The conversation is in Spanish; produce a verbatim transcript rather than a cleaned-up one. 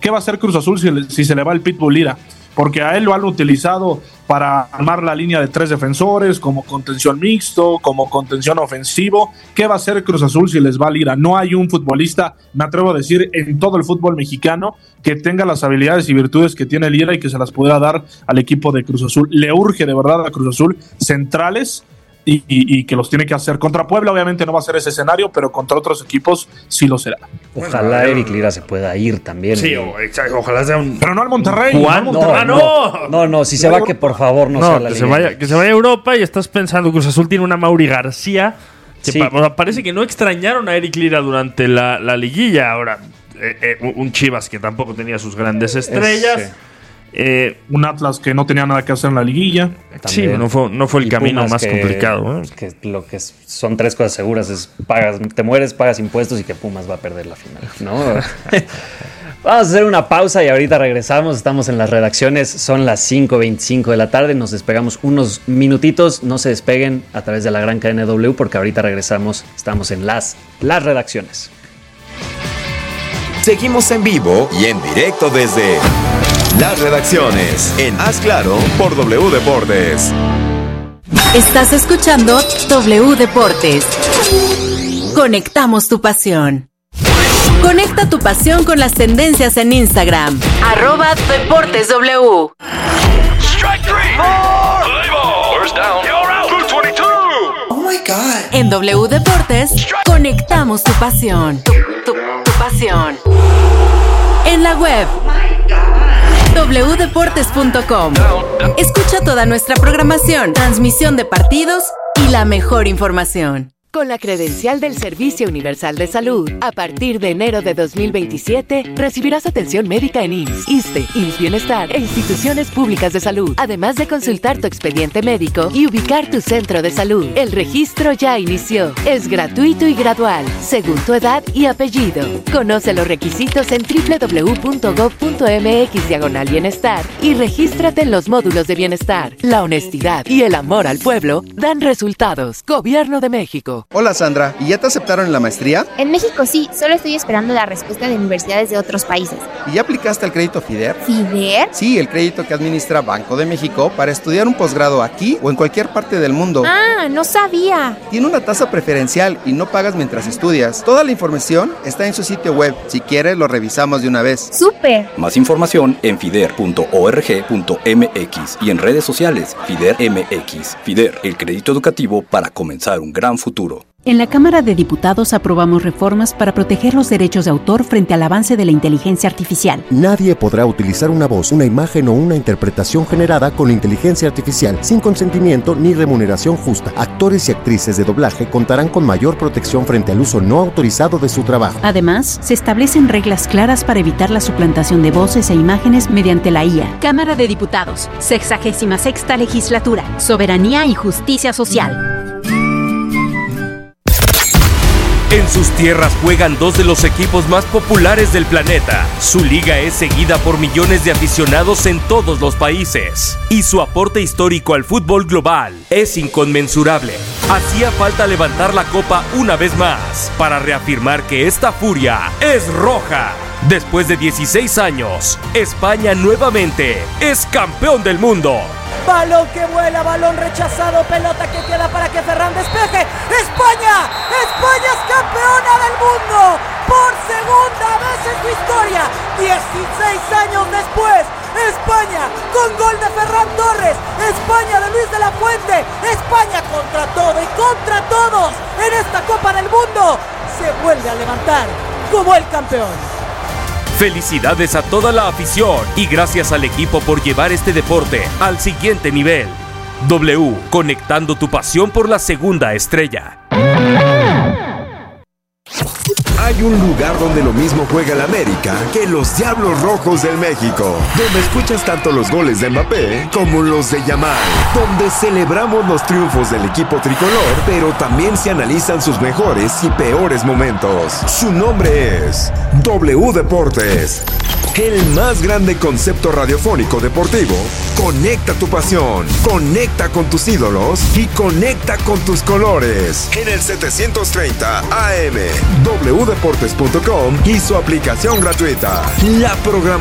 ¿qué va a hacer Cruz Azul si, si se le va el Pitbull Lira? Porque a él lo han utilizado para armar la línea de tres defensores, como contención mixto, como contención ofensivo. ¿Qué va a hacer Cruz Azul si les va Lira? No hay un futbolista, me atrevo a decir, en todo el fútbol mexicano que tenga las habilidades y virtudes que tiene Lira y que se las pueda dar al equipo de Cruz Azul. Le urge de verdad a Cruz Azul centrales y, y, y que los tiene que hacer. Contra Puebla obviamente no va a ser ese escenario, pero contra otros equipos sí lo será. Ojalá Eric Lira se pueda ir también. Sí, o, ojalá sea un... Pero no al Monterrey. No, al Monterrey. No, no, no, no, si se va que por favor no, no sea la que Liga. se vaya, que se vaya a Europa y estás pensando, Cruz Azul tiene una Mauri García, que Sí. pa- parece que no extrañaron a Eric Lira durante la, la liguilla. Ahora, eh, eh, un Chivas que tampoco tenía sus grandes estrellas. Es, sí. Eh, Un Atlas que no tenía nada que hacer en la liguilla. sí, También. no fue, no fue el Y camino Pumas más que- complicado. ¿eh? Que lo que es- son tres cosas seguras es pagas, te mueres, pagas impuestos y que Pumas va a perder la final, ¿no? Vamos a hacer una pausa y ahorita regresamos. Estamos en las redacciones, son las cinco veinticinco de la tarde. Nos despegamos unos minutitos. No se despeguen a través de la gran cadena W porque ahorita regresamos. Estamos en las, las redacciones. Seguimos en vivo y en directo desde las redacciones en Haz Claro por W Deportes. Estás escuchando W Deportes. Conectamos tu pasión. Conecta tu pasión con las tendencias en Instagram. Arroba Deportes W. Strike three. Play ball. First down. You're out. Blue twenty-two. Oh my God. En W Deportes, conectamos tu pasión. Tu, tu, tu pasión. En la web doble u deportes punto com. Escucha toda nuestra programación, transmisión de partidos y la mejor información. Con la credencial del Servicio Universal de Salud, a partir de enero de dos mil veintisiete, recibirás atención médica en I M S S, ISSSTE, I M S S Bienestar e instituciones públicas de salud, además de consultar tu expediente médico y ubicar tu centro de salud. El registro ya inició. Es gratuito y gradual, según tu edad y apellido. Conoce los requisitos en doble u doble u doble u punto gob punto eme equis diagonal bienestar y regístrate en los módulos de bienestar. La honestidad y el amor al pueblo dan resultados. Gobierno de México. Hola Sandra, ¿y ya te aceptaron en la maestría? En México sí, solo estoy esperando la respuesta de universidades de otros países. ¿Y ya aplicaste al crédito FIDER? ¿FIDER? Sí, el crédito que administra Banco de México para estudiar un posgrado aquí o en cualquier parte del mundo. Ah, no sabía. Tiene una tasa preferencial y no pagas mientras estudias. Toda la información está en su sitio web. Si quieres, lo revisamos de una vez. ¡Súper! Más información en fider punto org punto mx y en redes sociales FIDER M X. FIDER, el crédito educativo para comenzar un gran futuro. En la Cámara de Diputados aprobamos reformas para proteger los derechos de autor frente al avance de la inteligencia artificial. Nadie podrá utilizar una voz, una imagen o una interpretación generada con inteligencia artificial sin consentimiento ni remuneración justa. Actores y actrices de doblaje contarán con mayor protección frente al uso no autorizado de su trabajo. Además, se establecen reglas claras para evitar la suplantación de voces e imágenes mediante la I A. Cámara de Diputados, sexagésima sexta legislatura, soberanía y justicia social. En sus tierras juegan dos de los equipos más populares del planeta. Su liga es seguida por millones de aficionados en todos los países. Y su aporte histórico al fútbol global es inconmensurable. Hacía falta levantar la copa una vez más para reafirmar que esta furia es roja. Después de dieciséis años, España nuevamente es campeón del mundo. Balón que vuela, balón rechazado, pelota que queda para que Ferran despeje. ¡España! ¡España es campeona del mundo! Por segunda vez en su historia, dieciséis años después, España con gol de Ferran Torres, España de Luis de la Fuente, España contra todo y contra todos en esta Copa del Mundo, se vuelve a levantar como el campeón. Felicidades a toda la afición y gracias al equipo por llevar este deporte al siguiente nivel. W, conectando tu pasión por la segunda estrella. Hay un lugar donde lo mismo juega el América que los Diablos Rojos del México, donde escuchas tanto los goles de Mbappé como los de Yamal, donde celebramos los triunfos del equipo tricolor, pero también se analizan sus mejores y peores momentos. Su nombre es W Deportes, el más grande concepto radiofónico deportivo. Conecta tu pasión, conecta con tus ídolos y conecta con tus colores. En el setecientos treinta A M, doble u deportes punto com y su aplicación gratuita. La programación